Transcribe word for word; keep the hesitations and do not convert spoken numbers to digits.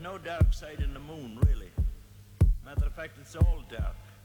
no dark side in the moon, really. Matter of fact, it's all dark.